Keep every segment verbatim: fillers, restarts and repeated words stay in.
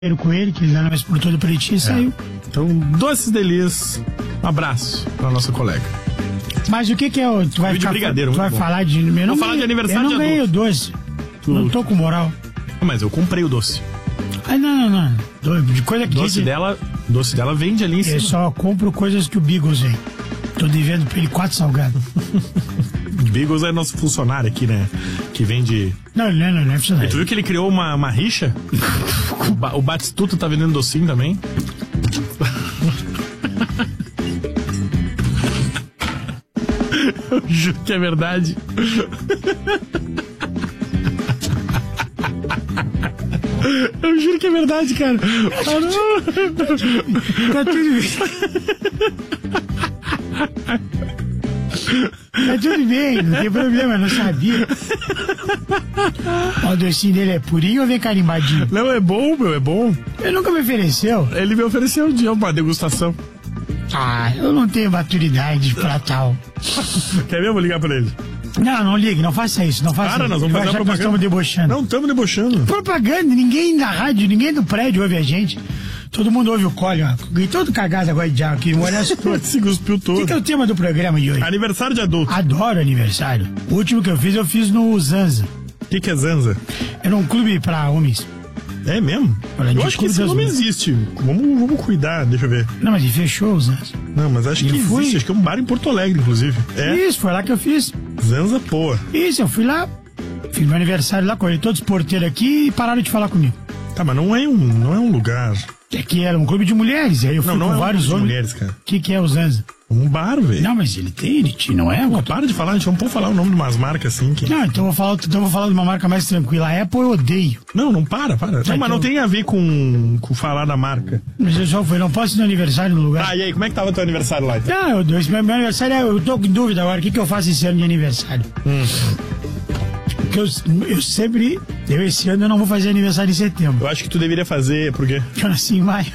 com ele, que ele dá na mais por todo pretinho e é. saiu. Então, Doces Delis, um abraço pra nossa colega. Mas o que que é o... Tu vai, ficar, brigadeiro, tu vai falar de... Eu Vou falar de aniversário de adulto. Eu não ganhei o doce. Tu... Não tô com moral. Mas eu comprei o doce. Ah, não, não, não. De coisa que... Doce diz... dela, doce dela vende ali em cima. Eu só compro coisas que o Beagles vem. Tô devendo pra ele quatro salgados. Beagles é nosso funcionário aqui, né? Que vende... Não, não, não, não é funcionário. E tu viu que ele criou uma, uma rixa? o, ba o Batistuta tá vendendo docinho também. Eu juro que é verdade. Eu juro que é verdade, cara. Ah, não. Tá tudo bem. Tá tudo bem, não tem problema, não sabia. O docinho dele é purinho ou vem carimbadinho? Não, é bom, meu, é bom. Ele nunca me ofereceu. Ele me ofereceu um dia uma degustação. Ah, eu não tenho maturidade pra tal. Quer mesmo ligar pra ele? Não, não ligue, não faça isso, não faça Cara, isso. nós vamos fazer uma propaganda. Nós estamos debochando. Não estamos debochando. Propaganda, ninguém na rádio, ninguém do prédio ouve a gente. Todo mundo ouve o Cole, ó. E todo cagado agora de diabo, que molhasse todo. Se cuspiu todo. O que, que é o tema do programa de hoje? Aniversário de adulto. Adoro aniversário. O último que eu fiz, eu fiz no Zanza. O que, que é Zanza? Era um clube pra homens. É mesmo? Olha, eu acho que esse nome existe. Vamos, vamos cuidar, deixa eu ver. Não, mas ele fechou o Zanza. Não, mas acho eu que fui... existe. Acho que é um bar em Porto Alegre, inclusive. É. Isso, foi lá que eu fiz. Zanza, pô. Isso, eu fui lá. Fiz meu aniversário lá com ele. Todos os porteiros aqui e pararam de falar comigo. Tá, mas não é um, não é um lugar... É que era um clube de mulheres, aí eu fui não, não com é um vários clube homens. de mulheres, cara. O que, que é o Zanza? Um bar, velho. Não, mas ele tem, ele tinha, não é? Pô, para de falar, a gente não pode falar o nome de umas marcas assim. Que... Não, então eu vou falar, então eu vou falar de uma marca mais tranquila. A Apple eu odeio. Não, não para, para. Não, então... mas não tem a ver com, com falar da marca. Mas eu só fui, não posso ir no aniversário no lugar. Ah, e aí, como é que tava o teu aniversário lá? Então? Não, eu, meu, meu aniversário, é, eu tô com dúvida agora, o que, que eu faço esse ano de aniversário? Hum. Porque eu, eu sempre, eu esse ano eu não vou fazer aniversário em setembro. Eu acho que tu deveria fazer, por quê? Eu nasci em maio.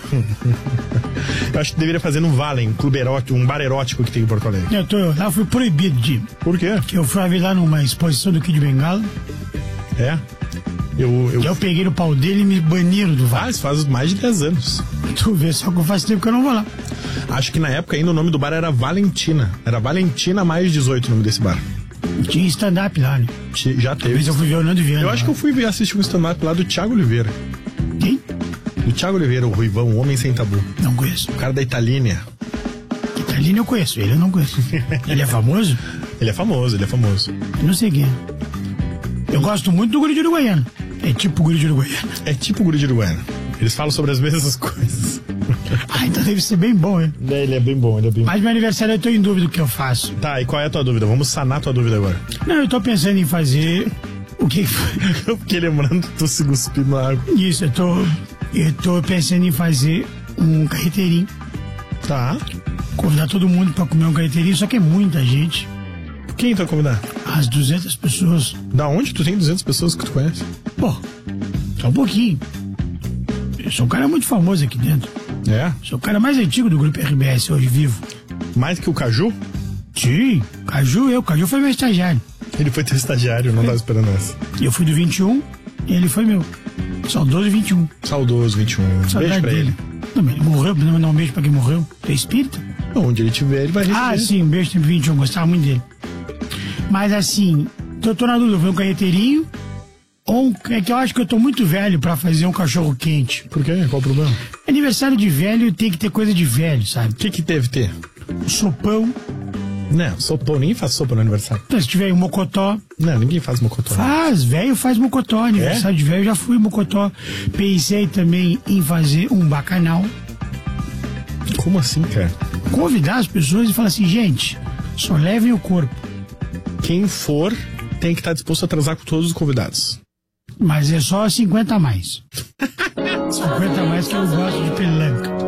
Eu acho que tu deveria fazer no Valen, um clube erótico, um bar erótico que tem em Porto Alegre. Eu tô, lá eu fui proibido de ir. Por quê? Porque eu fui lá numa exposição do Kid Bengala. É? Eu, eu... eu peguei no pau dele e me baniram do Valen. Ah, isso faz mais de dez anos. Tu vê, só que faz tempo que eu não vou lá. Acho que na época ainda o nome do bar era Valentina. Era Valentina mais dezoito o nome desse bar. Tinha stand-up lá, né? Já teve. Talvez eu fui ver o Nando Viana. Eu acho lá. que eu fui assistir um stand-up lá do Thiago Oliveira. Quem? Do Thiago Oliveira, o Ruivão, o Homem Sem Tabu. Não conheço. O cara da Italínia. Italínia eu conheço, ele eu não conheço. Ele é famoso? Ele é famoso, ele é famoso. Eu não sei quem é. Eu gosto muito do Guri de Uruguaiana. É tipo o Guri de Uruguaiana. É tipo o Guri de Uruguaiana. Eles falam sobre as mesmas coisas. Ah, então deve ser bem bom, hein? É, ele é bem bom, ele é bem bom. Mas meu aniversário eu tô em dúvida do que eu faço. Tá, e qual é a tua dúvida? Vamos sanar a tua dúvida agora. Não, eu tô pensando em fazer... O que foi? Eu fiquei lembrando, tô se cuspindo na água. Isso, eu tô... Eu tô pensando em fazer um carreteirinho. Tá. Convidar todo mundo pra comer um carreteirinho, só que é muita gente. Quem tu vai convidar? As duzentas pessoas. Da onde tu tem duzentas pessoas que tu conhece? Pô, só um pouquinho. Eu sou um cara muito famoso aqui dentro. É? Sou o cara mais antigo do grupo R B S hoje vivo. Mais que o Caju? Sim, Caju eu. Caju foi meu estagiário. Ele foi teu estagiário, eu não tava esperando essa. Eu fui do vinte e um e ele foi meu. Saudoso vinte e um. Saudoso vinte e um. Saudade beijo pra dele. ele. Não, ele morreu, não mandar um beijo pra quem morreu. Tu é espírita? Onde ele tiver, ele vai receber. Ah, sim, um beijo sempre vinte e um, gostava muito dele. Mas assim, eu tô na dúvida, foi um carreteirinho ou um, é que eu acho que eu tô muito velho pra fazer um cachorro quente. Por quê? Qual o problema? Aniversário de velho tem que ter coisa de velho, sabe? O que que deve ter? Um sopão. Não, sopão, ninguém faz sopa no aniversário. Então, se tiver um mocotó. Não, ninguém faz mocotó. Faz, velho faz mocotó. Aniversário é? de velho, já fui mocotó. Pensei também em fazer um bacanal. Como assim, cara? Convidar as pessoas e falar assim, gente, só levem o corpo. Quem for tem que estar disposto a transar com todos os convidados. Mas é só cinquenta a mais. cinquenta a mais que eu gosto de pelanca.